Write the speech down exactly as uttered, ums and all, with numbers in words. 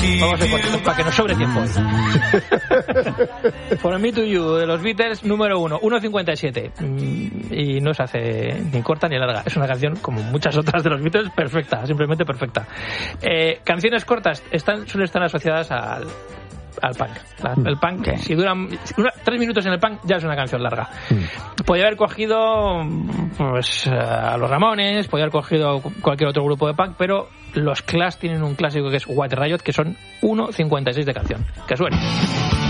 Vamos a ir cortitos para que nos sobre tiempo. For Me to You de los Beatles, número uno, uno cincuenta y siete. Y no se hace ni corta ni larga. Es una canción, como muchas otras de los Beatles, perfecta, simplemente perfecta. Eh, canciones cortas están, suelen estar asociadas al al punk. La, el punk, okay. Si duran una, tres minutos en el punk, ya es una canción larga. Mm. Podría haber cogido pues a los Ramones, podría haber cogido cualquier otro grupo de punk, pero los Clash tienen un clásico que es White Riot, que son uno cincuenta y seis de canción. Que suene.